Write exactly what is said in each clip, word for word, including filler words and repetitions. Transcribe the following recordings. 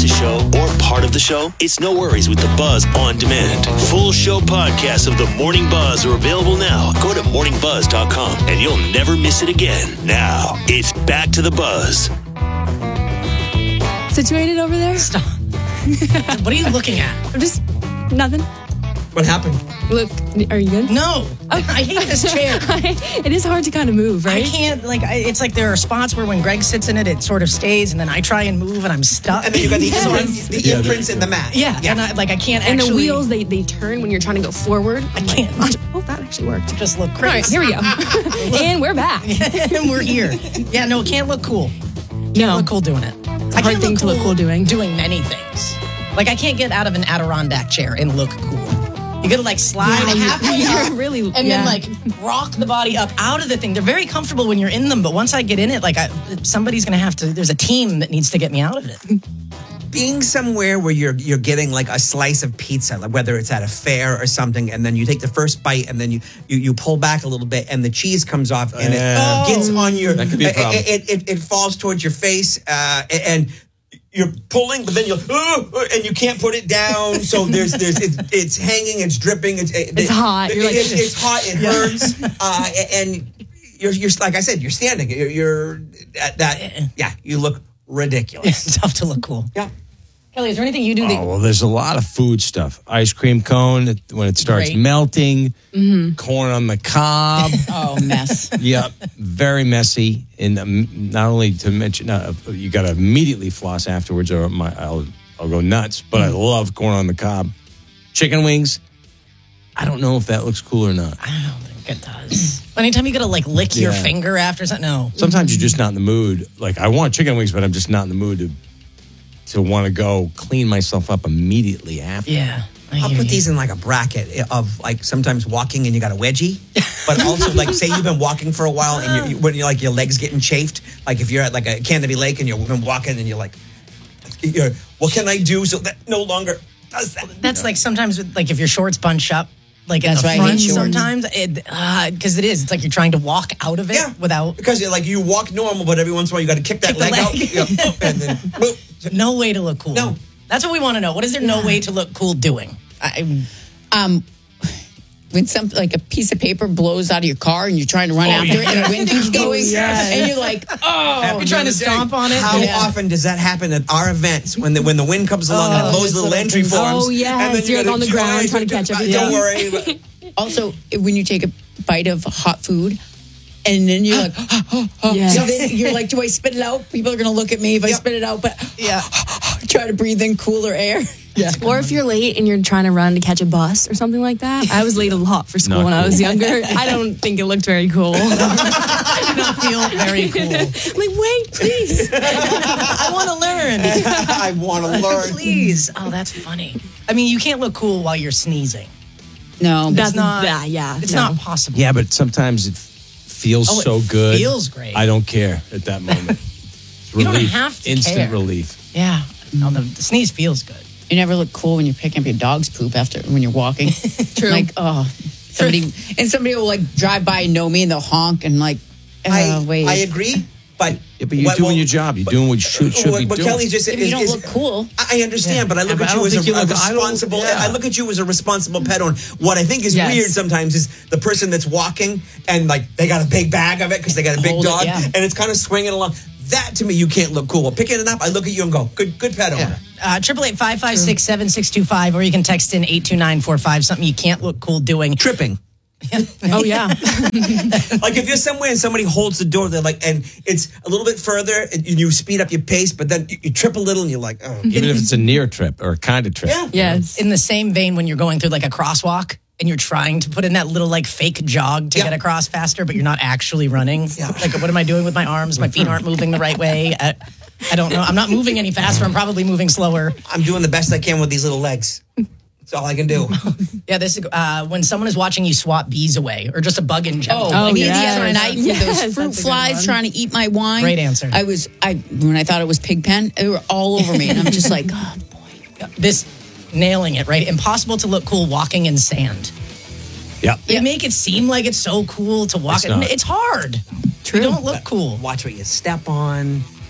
the show or part of the show? It's no worries with the Buzz On Demand. Full show podcasts of the Morning Buzz are available now. Go to morning buzz dot com and you'll never miss it again. Now, it's back to the Buzz. Situated over there? Stop. What are you looking at? I'm just, nothing. What happened? Look, are you good? No. I hate this chair. It is hard to kind of move, right? I can't, like, I, it's like there are spots where when Greg sits in it, it sort of stays, and then I try and move, and I'm stuck. And then you got the, Yes. imprints, the Yeah, imprints in the mat. yeah, and I, like, I can't And actually... the wheels, they, they turn when you're trying to go forward. I I'm like, can't. oh, that actually worked. just look All right, crazy. here we go. And we're back. and we're here. Yeah, no, it can't look cool. Can't No. look cool doing it. It's a hard thing to look cool doing. Doing many things. Like, I can't get out of an Adirondack chair and look cool. You gotta, like, slide Yeah, you- halfway you're up really- and yeah. then, like, rock the body up out of the thing. They're very comfortable when you're in them, but once I get in it, like, I, somebody's gonna have to, there's a team that needs to get me out of it. Being somewhere where you're you're getting like a slice of pizza, like whether it's at a fair or something, and then you take the first bite and then you you, you pull back a little bit and the cheese comes off and Yeah. it gets on your. That could be a problem. It, it, it, it falls towards your face uh, and. You're pulling, but then you're uh, and you can't put it down. So there's there's it's, it's hanging, it's dripping, it's it, It's hot. You're It, like- it's, it's hot. It hurts, uh, and you're you're like I said, you're standing. You're, you're at that. Yeah, you look ridiculous. It's tough to look cool. Yeah. Kelly, is there anything you do that... Oh, well, there's a lot of food stuff. Ice cream cone it- when it starts Great. melting, corn on the cob. Oh, mess. Yep, very messy. And um, not only to mention, uh, you got to immediately floss afterwards, or my, I'll I'll go nuts. But I love corn on the cob, chicken wings. I don't know if that looks cool or not. I don't think it does. Anytime you gotta, like, lick your Yeah. finger after something, no. Sometimes you're just not in the mood. Like I want chicken wings, but I'm just not in the mood to to want to go clean myself up immediately after. Yeah. I I'll hear put you. these in like a bracket of like sometimes walking and you got a wedgie, but also like say you've been walking for a while and you're, you, when you're like your legs getting chafed, like if you're at like a Canopy Lake and you've been walking and you're like, you're, what can I do so that no longer does that? That's like sometimes, with, like, if your shorts bunch up, like in That's the why I front hate shorts. sometimes, because it, uh, 'cause it is. It's like you're trying to walk out of it Yeah, without... because you're like you walk normal, but every once in a while you got to kick that Kick the leg, out, leg. yeah, and then boop. No way to look cool. No. That's what we want to know. What is there no way to look cool doing? I, Um, when some like a piece of paper blows out of your car and you're trying to run after it and the wind keeps going and you're like, oh, you're trying to stomp on it. How Yeah. often does that happen at our events when the when the wind comes along and it blows little entry forms? Oh, yes. and then you You're, like, gotta on the try ground trying to catch everything. Don't worry. But, also when you take a bite of hot food and then you're like, Yes. so then you're like, do I spit it out? People are going to look at me if I Yep. spit it out, but yeah. try to breathe in cooler air. Yeah. Or if you're late and you're trying to run to catch a bus or something like that. I was late a lot for school Not when I cool. was younger. I don't think it looked very cool. I do not feel very cool. Like, wait, please. I want to learn. I want to learn. Please. Oh, that's funny. I mean, you can't look cool while you're sneezing. No, That's not- that, yeah. It's no. not possible. Yeah, but sometimes it f- feels Oh, it so good. feels great. I don't care at that moment. It's You don't relief. have to Instant care. relief. Yeah. No, the, the sneeze feels good. you never look cool when you're picking up your dog's poop after when you're walking. True. Like, oh, somebody and somebody will like drive by and know me and they'll honk and like, oh, I wait. I agree, but Yeah, but you're what- doing well, your job. You're doing what you should, should what, be what doing. Kelly's just Maybe is, you don't is- look cool. I understand, Yeah. but I look Yeah, at but I you don't as a, think you a look- I don't- responsible. yeah. I look at you as a responsible pet owner. What I think is Yes. weird sometimes is the person that's walking and like they got a big bag of it because they got a big Hold it, dog, yeah. and it's kind of swinging along. That to me, you can't look cool. Well, picking it up, I look at you and go, "Good, good pet owner." Uh, triple eight five five six seven six two five, or you can text in eight two nine four five. Something you can't look cool doing. Tripping. Oh, yeah. Like if you're somewhere and somebody holds the door, they're like, and it's a little bit further, and you speed up your pace, but then you, you trip a little, and you're like, "Oh." Even if it's a near trip or a kind of trip. Yeah. Yes. In the same vein, when you're going through like a crosswalk and you're trying to put in that little like fake jog to Yeah. get across faster, but you're not actually running. Yeah. Like, what am I doing with my arms? My feet aren't moving the right way. I, I don't know. I'm not moving any faster. I'm probably moving slower. I'm doing the best I can with these little legs. That's all I can do. Yeah, this is uh, when someone is watching you swat bees away or just a bug in general. Oh, Oh, me yes. the other night with Yes, those that's a fruit good flies one. trying to eat my wine. Great answer. I was I when I thought it was pig pen, they were all over me, and I'm just like, oh, This nailing it, right? Impossible to look cool walking in sand. Yep. They make it seem like it's so cool to walk. It's It. not. It's hard. True. You don't look cool. Watch what you step on.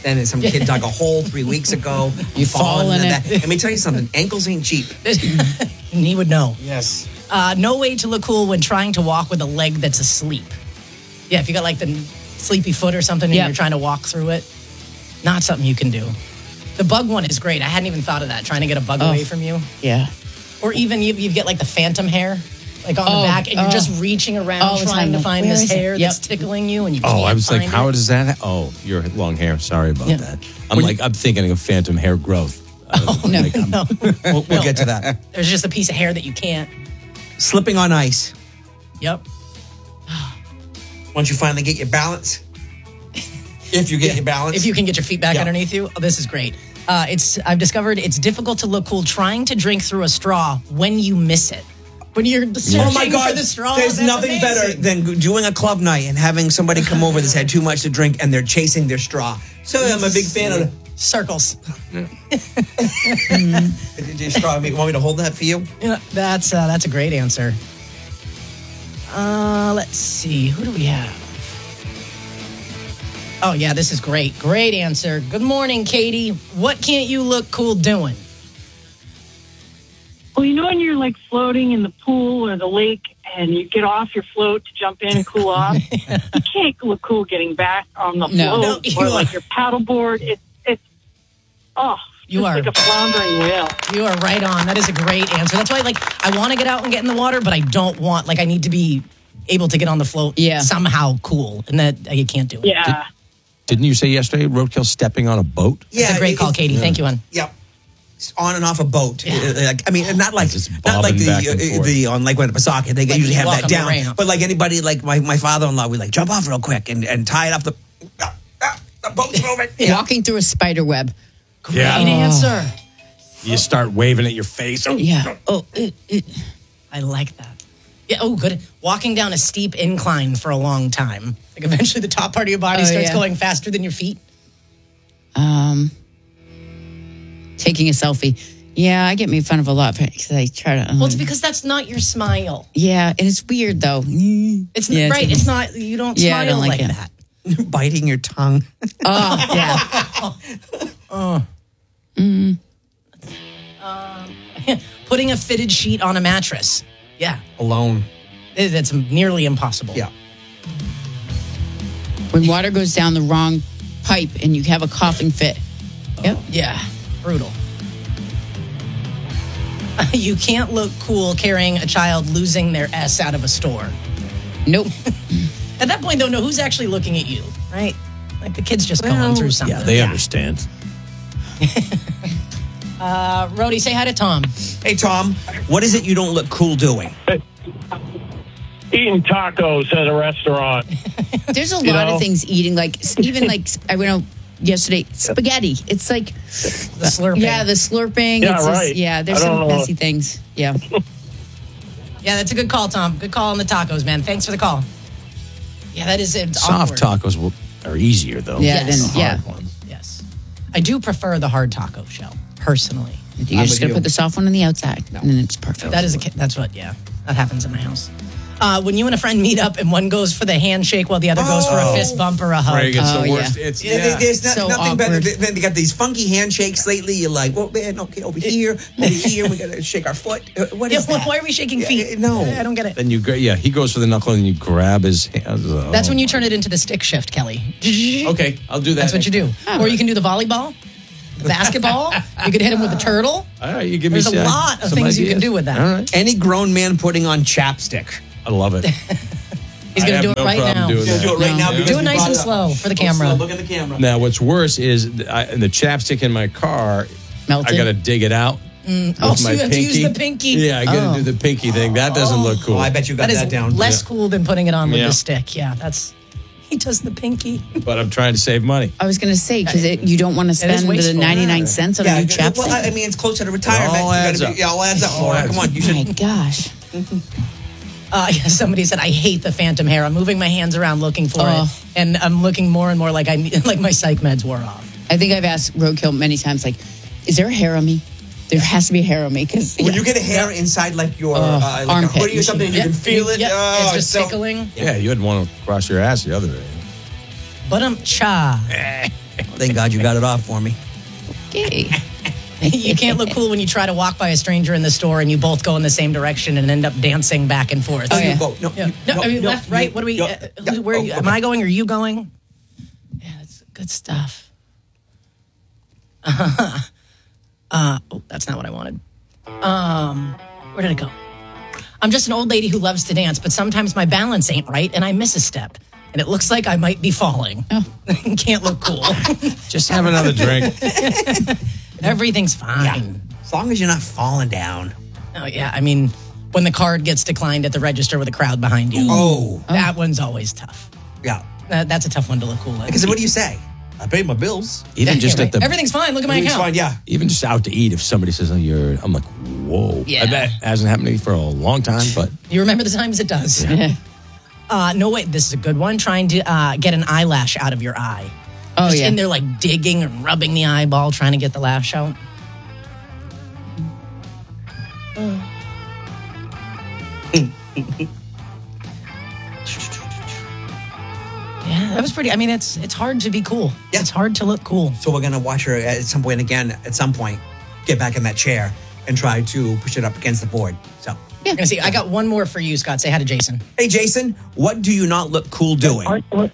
Then some kid dug a hole three weeks ago. You fall in into it. that. Let me tell you something. Ankles ain't cheap. And he would know. Yes. Uh, no way to look cool when trying to walk with a leg that's asleep. Yeah, if you got like the sleepy foot or something and Yep. you're trying to walk through it, not something you can do. The bug one is great. I hadn't even thought of that, trying to get a bug Oh. away from you. Yeah. Or even you, you get like the phantom hair, like on Oh, the back, and you're oh. just reaching around All the trying time, to like, find where this is it? hair Yep. that's tickling you, and you can't Oh, I was like, find how it. does that? Ha- oh, your long hair. Sorry about Yeah. that. I'm like, I'm thinking of phantom hair growth. Oh, no. like, I'm- No, We'll, we'll get to that. there's just a piece of hair that you can't. Slipping on ice. Yep. Once you finally get your balance. If you get Yeah. your balance. If you can get your feet back Yeah. underneath you, oh, this is great. Uh, it's I've discovered it's difficult to look cool trying to drink through a straw when you miss it. When you're searching Oh my God! for the straw, There's that's nothing amazing. better than doing a club night and having somebody come over that's had too much to drink and they're chasing their straw. So I'm a big fan of circles. the your straw. You want me to hold that for you? Yeah, that's uh, that's a great answer. Uh, let's see. Who do we have? Oh, yeah, this is great. Great answer. Good morning, Katie. What can't you look cool doing? Well, you know when you're like floating in the pool or the lake and you get off your float to jump in and cool off? You can't look cool getting back on the No. float No, you or are- like your paddleboard. It's, it's, oh, You just are- like a floundering whale. You are right on. That is a great answer. That's why, like, I want to get out and get in the water, but I don't want, like, I need to be able to get on the float Yeah. somehow cool, and that uh, you can't do it. Yeah. Didn't you say yesterday roadkill stepping on a boat? It's a great it- call, it- Katie. Thank you, hon. Yep. It's on and off a boat. Yeah. Uh, Like, I mean, not like Just not like bobbing the back and uh, forth. the on Lake Winnipesaukee. They Like usually you have walk that on the down. ramp. But like anybody, like my, my father-in-law, we like jump off real quick and, and tie it up the. Ah, ah, the boat's moving. Yeah. Walking through a spider web. Great Yeah. answer. You start waving at your face. Oh, Yeah. Oh, it, it, I like that. Yeah. Oh, good. Walking down a steep incline for a long time. Like eventually, the top part of your body Oh, starts yeah. going faster than your feet. um, taking a selfie. Yeah, I get made fun of a lot because I try to. Um, Well, it's because that's not your smile. yeah, and it's weird though. It's Yeah, right. it's- It's not. You don't Yeah, I smile don't like like it. that. Biting your tongue. Oh, yeah. Putting a fitted sheet on a mattress. Yeah, Alone. it- that's nearly impossible. Yeah. When water goes down the wrong pipe and you have a coughing fit. Yep. Yeah, brutal. You can't look cool carrying a child losing their S out of a store. Nope. At that point, don't know who's actually looking at you, right? Like the kid's just going through something. yeah, they understand. Uh, Rhodey, say hi to Tom. Hey Tom, what is it you don't look cool doing? Eating tacos at a restaurant. There's a You lot know? of things eating, like even like I went out yesterday, spaghetti. It's like The slurping. yeah, the slurping. Yeah, it's just- right. yeah, there's I some don't know. messy things. Yeah. Yeah, that's a good call, Tom. Good call on the tacos, man. Thanks for the call. Yeah, that is it's Soft awkward. tacos will, are easier though. Yeah, Yes. then yeah. Hard one. Yes. I do prefer the hard taco shell, personally. You're I'm just with gonna you. put the soft one on the outside, and then it's perfect. That is a ki- that's what yeah that happens in my house. Uh, when you and a friend meet up and one goes for the handshake while the other goes for a Oh. fist bump or a hug. Craig, it's Oh, the yeah. worst. It's Yeah, yeah. There's not, So nothing better. awkward. Then they got these funky handshakes lately. You're like, well, man, okay, over here, over here, we got to shake our foot. Uh, What Yeah, is that? why are we shaking Yeah, feet? no. I don't get it. Then you go, yeah, he goes for the knuckle and you grab his hands. Oh, That's when you turn it into the stick shift, Kelly. Okay, I'll do that. That's what you do. Or you can do the volleyball, the basketball. You could hit him with the turtle. All right, you give There's me a some- lot of some things you can ideas. do with that. All right, Any grown man putting on chapstick. I love it. He's I going to have do it no right problem now. doing Gonna that. do it right No. now. Do because Do it we nice brought and up. slow for the Go camera. slow, Look at the camera. Now, what's worse is I, the chapstick in my car. Melted? I got to dig it out. with Oh, so my you have to use the pinky. Yeah, I got to Oh. do the pinky thing. That doesn't look cool. Oh, I bet you got That that, is down. less cool than putting it on with Yeah. the stick. Yeah, that's he does the pinky. But I'm trying to save money. I was gonna say because you don't want to is spend the wasteful. ninety-nine cents on Yeah, a new chapstick. well, I I mean, it's closer to retirement. It all You gotta adds be- up. Yeah, all adds up, All Laura. adds Come on, you oh my should. gosh. Uh, yeah, somebody said I hate the phantom hair. I'm moving my hands around looking for Oh. it, and I'm looking more and more like I need, like my psych meds wore off. I think I've asked Roadkill many times, like, is there a hair on me? There has to be a hair on me because When you get a hair inside like your uh, like a armpit. hoodie or something, and you can feel it. Yeah, Oh, it's just so- tickling. Yeah, you had one across your ass the other day. But I'm cha. Thank God you got it off for me. Okay. You can't look cool when you try to walk by a stranger in the store and you both go in the same direction and end up dancing back and forth. Oh, yeah. Go. No, Yeah. you- No, no, I mean, no, left, right. you- What are we? go. Uh, who's, where? Oh, are you, Am okay. I going? Are you going? Yeah, that's good stuff. Uh, uh, oh, that's not what I wanted. Um, where did it go? I'm just an old lady who loves to dance, but sometimes my balance ain't right and I miss a step, and it looks like I might be falling. Oh. Can't look cool. Just have another drink. Everything's fine. As long as you're not falling down. Oh yeah, I mean, when the card gets declined at the register with a crowd behind you. Oh. That one's always tough. Yeah. That, that's a tough one to look cool at. Because what do you say? I paid my bills. Even just Yeah, at the right. Everything's fine. Look at my Everything's account. fine, yeah. even just out to eat, if somebody says, "Oh, you're," I'm like, "Whoa!" Yeah. That hasn't happened to me for a long time, but You remember the times it does. uh, no, wait, this is a good one. Trying to uh, get an eyelash out of your eye. Oh, Just yeah. in there, like digging and rubbing the eyeball, trying to get the lash out. Yeah, that was pretty. I mean, it's it's hard to be cool. Yeah. It's hard to look cool. So we're going to watch her at some point again, at some point, get back in that chair and try to push it up against the board. So, We're gonna see. I got one more for you, Scott. Say hi to Jason. hey, Jason, what do you not look cool doing?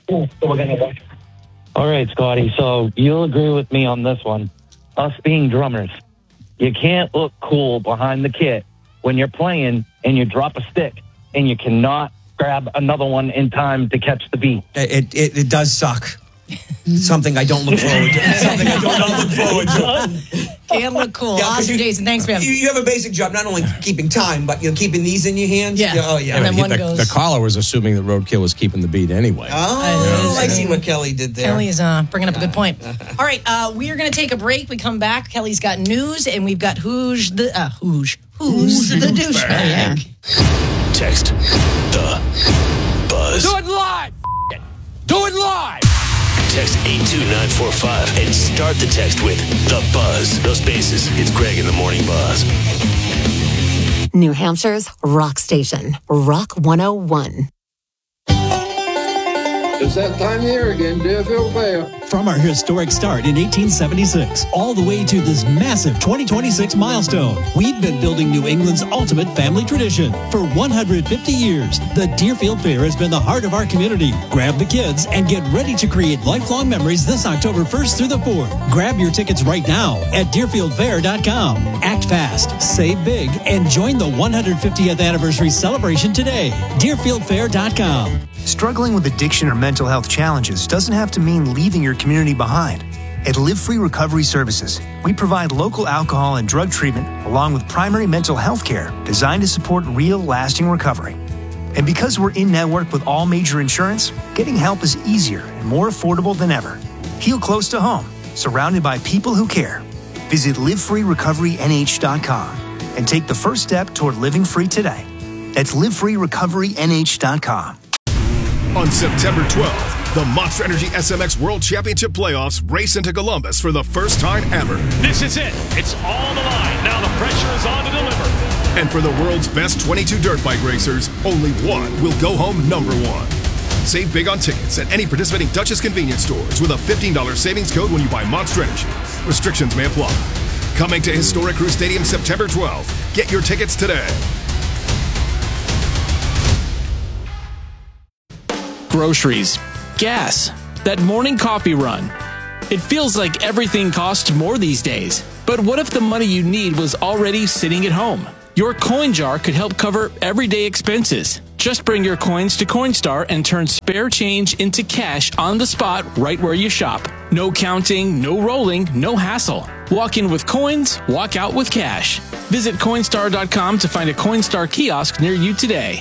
All right, Scotty. So you'll agree with me on this one. Us being drummers, you can't look cool behind the kit when you're playing and you drop a stick and you cannot grab another one in time to catch the beat. It, it, it does suck. Something I don't look forward to. Something I do not look forward to. Can't look cool. Yeah, 'cause Awesome, you- Jason. Thanks, man. You, you have a basic job, not only keeping time, but you know, keeping these in your hands. Yeah. Oh, yeah. And then he- one the, goes- the caller was assuming that Roadkill was keeping the beat anyway. Oh, I see what Kelly did there. Kelly's uh, bringing up a good point. All right, uh, we are going to take a break. We come back. Kelly's got news, and we've got who's the uh, who's who's the douchebag. Text the buzz. Do it live. F- it. Do it live. Text eight two nine four five and start the text with the buzz. No spaces. It's Greg in the Morning Buzz. New Hampshire's rock station, Rock one oh one. It's that time of year again, Deerfield Fair. From our historic start in eighteen seventy-six, all the way to this massive twenty twenty-six milestone, we've been building New England's ultimate family tradition. For one hundred fifty years, the Deerfield Fair has been the heart of our community. Grab the kids and get ready to create lifelong memories this October first through the fourth. Grab your tickets right now at deerfield fair dot com. Act fast, save big, and join the one hundred fiftieth anniversary celebration today. deerfield fair dot com. Struggling with addiction or mental health challenges doesn't have to mean leaving your community behind. At Live Free Recovery Services, we provide local alcohol and drug treatment along with primary mental health care designed to support real, lasting recovery. And because we're in network with all major insurance, getting help is easier and more affordable than ever. Heal close to home, surrounded by people who care. Visit live free recovery n h dot com and take the first step toward living free today. That's live free recovery n h dot com. On September twelfth, the Monster Energy S M X World Championship Playoffs race into Columbus for the first time ever. This is it. It's all on the line. Now the pressure is on to deliver. And for the world's best twenty-two dirt bike racers, only one will go home number one. Save big on tickets at any participating Duchess convenience stores with a fifteen dollars savings code when you buy Monster Energy. Restrictions may apply. Coming to Historic Crew Stadium September twelfth. Get your tickets today. Groceries, gas, that morning coffee run. It feels like everything costs more these days. But what if the money you need was already sitting at home? Your coin jar could help cover everyday expenses. Just bring your coins to Coinstar and turn spare change into cash on the spot right where you shop. No counting, no rolling, no hassle. Walk in with coins, walk out with cash. Visit Coinstar dot com to find a Coinstar kiosk near you today.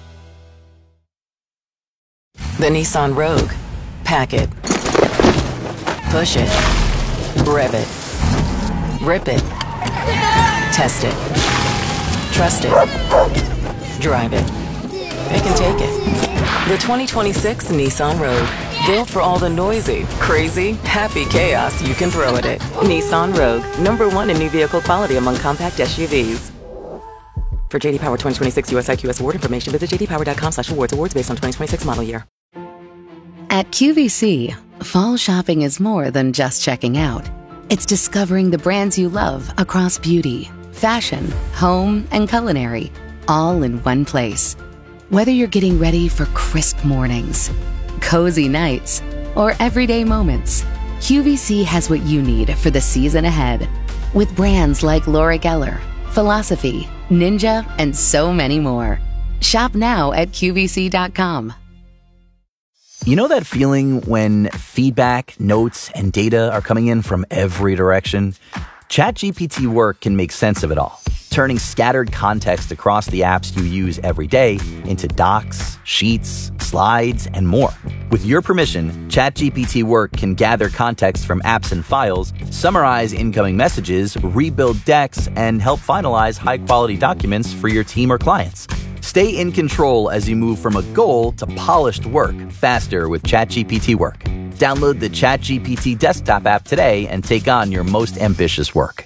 The Nissan Rogue. Pack it. Push it. Rev it. Rip it. Test it. Trust it. Drive it. It can take it. The twenty twenty-six Nissan Rogue. Built for all the noisy, crazy, happy chaos you can throw at it. Nissan Rogue. Number one in new vehicle quality among compact S U Vs. For J D Power twenty twenty-six U S I Q S award information, visit j d power dot com slash awards. Awards based on twenty twenty-six model year. At Q V C, Fall shopping is more than just checking out. It's discovering the brands you love across beauty, fashion, home, and culinary, all in one place. Whether you're getting ready for crisp mornings, cozy nights, or everyday moments, Q V C has what you need for the season ahead. With brands like Laura Geller, Philosophy, Ninja, and so many more. Shop now at Q V C dot com. You know that feeling when feedback, notes, and data are coming in from every direction? ChatGPT Work can make sense of it all, turning scattered context across the apps you use every day into docs, sheets, slides, and more. With your permission, ChatGPT Work can gather context from apps and files, summarize incoming messages, rebuild decks, and help finalize high-quality documents for your team or clients. Stay in control as you move from a goal to polished work faster with ChatGPT Work. Download the ChatGPT desktop app today and take on your most ambitious work.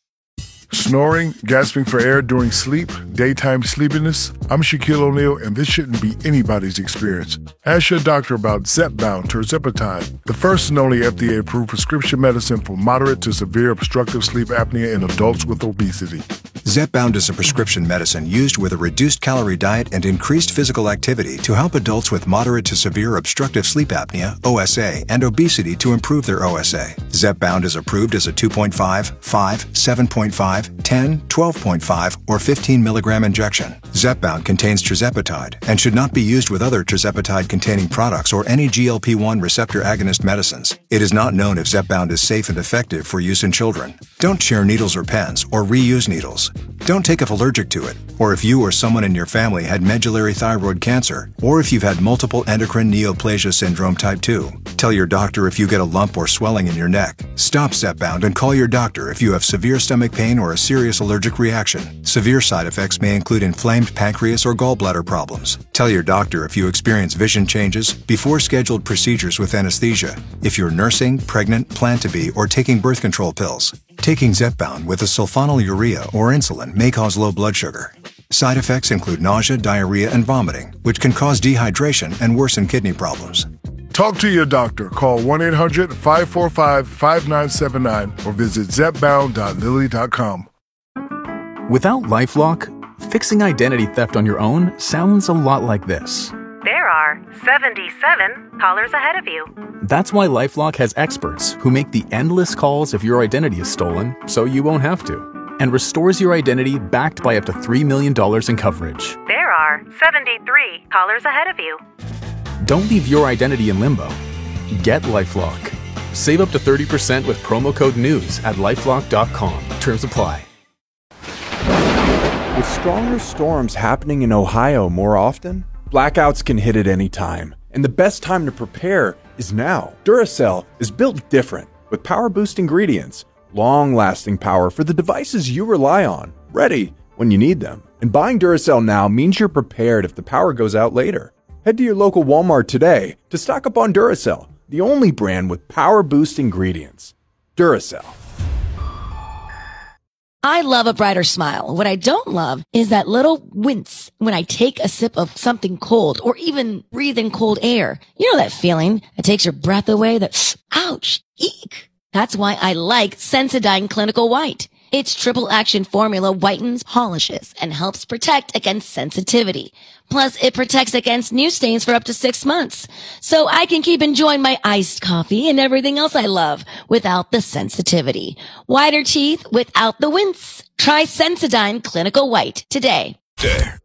Snoring, gasping for air during sleep, daytime sleepiness. I'm Shaquille O'Neal, and this shouldn't be anybody's experience. Ask your doctor about Zepbound tirzepatide, the first and only F D A-approved prescription medicine for moderate to severe obstructive sleep apnea in adults with obesity. Zepbound is a prescription medicine used with a reduced calorie diet and increased physical activity to help adults with moderate to severe obstructive sleep apnea, O S A, and obesity to improve their O S A. Zepbound is approved as a two point five, five, seven point five, ten, twelve point five, or fifteen milligram injection. Zepbound contains tirzepatide and should not be used with other tirzepatide-containing products or any G L P one receptor agonist medicines. It is not known if Zepbound is safe and effective for use in children. Don't share needles or pens or reuse needles. Don't take if allergic to it, or if you or someone in your family had medullary thyroid cancer, or if you've had multiple endocrine neoplasia syndrome type two. Tell your doctor if you get a lump or swelling in your neck. Stop Zepbound and call your doctor if you have severe stomach pain or a serious allergic reaction. Severe side effects may include inflamed pancreas or gallbladder problems. Tell your doctor if you experience vision changes before scheduled procedures with anesthesia, if you're nursing, pregnant, plan to be, or taking birth control pills. Taking Zepbound with a sulfonylurea or insulin may cause low blood sugar. Side effects include nausea, diarrhea, and vomiting, which can cause dehydration and worsen kidney problems. Talk to your doctor. Call one eight hundred, five four five, five nine seven nine or visit zepbound dot lilly dot com. Without LifeLock, fixing identity theft on your own sounds a lot like this. There are seventy-seven callers ahead of you. That's why LifeLock has experts who make the endless calls if your identity is stolen, so you won't have to, and restores your identity backed by up to three million dollars in coverage. There are seventy-three callers ahead of you. Don't leave your identity in limbo. Get LifeLock. Save up to thirty percent with promo code NEWS at lifelock dot com. Terms apply. With stronger storms happening in Ohio more often, blackouts can hit at any time, and the best time to prepare is now. Duracell is built different, with power-boost ingredients, long-lasting power for the devices you rely on, ready when you need them. And buying Duracell now means you're prepared if the power goes out later. Head to your local Walmart today to stock up on Duracell, the only brand with power-boost ingredients. Duracell. I love a brighter smile. What I don't love is that little wince when I take a sip of something cold or even breathe in cold air. You know that feeling that takes your breath away, that ouch, eek. That's why I like Sensodyne Clinical White. Its triple action formula whitens, polishes, and helps protect against sensitivity. Plus, it protects against new stains for up to six months. So I can keep enjoying my iced coffee and everything else I love without the sensitivity. Whiter teeth without the wince. Try Sensodyne Clinical White today. There.